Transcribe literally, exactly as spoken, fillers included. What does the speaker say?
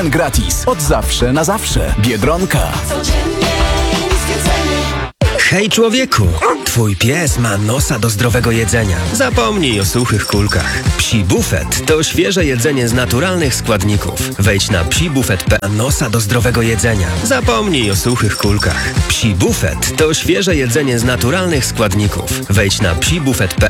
Gratis. Od zawsze na zawsze. Biedronka. Hej człowieku, twój pies ma nosa do zdrowego jedzenia. Zapomnij o suchych kulkach. Psi Buffet to świeże jedzenie z naturalnych składników. Wejdź na psi buffet kropka p l. Nosa do zdrowego jedzenia. Zapomnij o suchych kulkach. Psi Buffet to świeże jedzenie z naturalnych składników. Wejdź na psi buffet kropka p l.